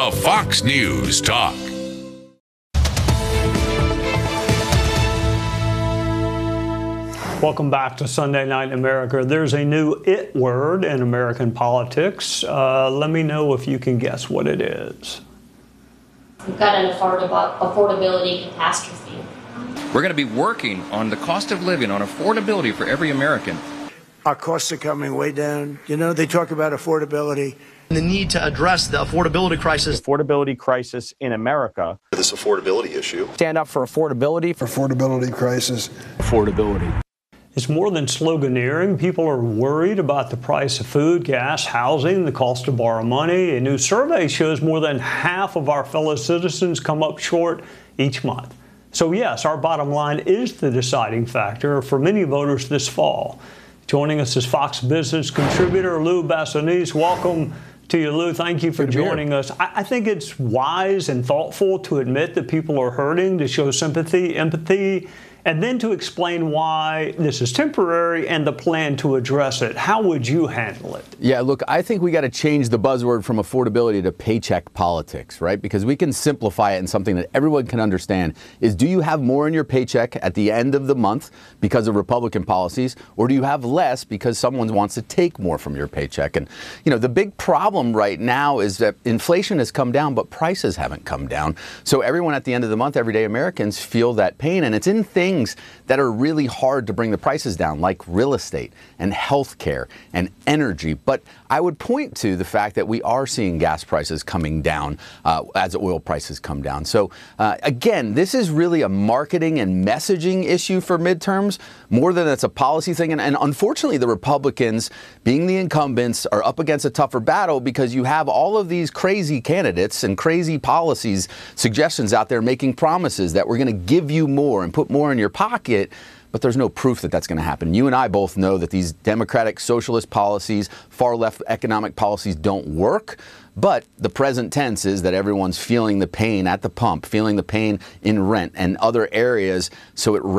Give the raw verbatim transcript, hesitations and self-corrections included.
the Fox News Talk. Welcome back to Sunday Night in America. There's a new it word in American politics. Uh, let me know if you can guess what it is. We've got an affordab- affordability catastrophe. We're going to be working on the cost of living, on affordability for every American. Our costs are coming way down. You know, they talk about affordability. The need to address the affordability crisis. Affordability crisis in America. This affordability issue. Stand up for affordability. For affordability crisis. Affordability. It's more than sloganeering. People are worried about the price of food, gas, housing, the cost to borrow money. A new survey shows more than half of our fellow citizens come up short each month. So yes, our bottom line is the deciding factor for many voters this fall. Joining us is Fox Business contributor Lou Bassanese. Welcome to you, Lou. Thank you for joining us. I, I think it's wise and thoughtful to admit that people are hurting, to show sympathy, empathy, and then to explain why this is temporary and the plan to address it. How would you handle it? Yeah, look, I think we got to change the buzzword from affordability to paycheck politics, right? Because we can simplify it in something that everyone can understand. Is do you have more in your paycheck at the end of the month because of Republican policies, or do you have less because someone wants to take more from your paycheck? And, you know, the big problem right now is that inflation has come down, but prices haven't come down. So everyone at the end of the month, everyday Americans feel that pain, and it's in things that are really hard to bring the prices down, like real estate and health care and energy. But I would point to the fact that we are seeing gas prices coming down uh, as oil prices come down. So uh, again, this is really a marketing and messaging issue for midterms more than it's a policy thing. And, and unfortunately, the Republicans, being the incumbents, are up against a tougher battle because you have all of these crazy candidates and crazy policies, suggestions out there making promises that we're going to give you more and put more in your pocket. But there's no proof that that's going to happen. You and I both know that these democratic socialist policies, far left economic policies don't work. But the present tense is that everyone's feeling the pain at the pump, feeling the pain in rent and other areas. So it